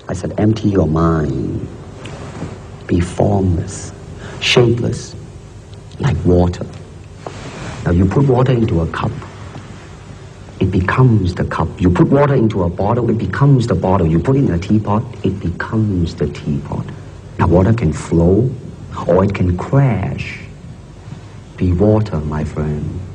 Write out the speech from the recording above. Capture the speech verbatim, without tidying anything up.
I said, empty your mind. Be formless, shapeless, like water. Now you put water into a cup, it becomes the cup. You put water into a bottle, it becomes the bottle. You put it in a teapot, it becomes the teapot. Now water can flow, or it can crash. Be water, my friend.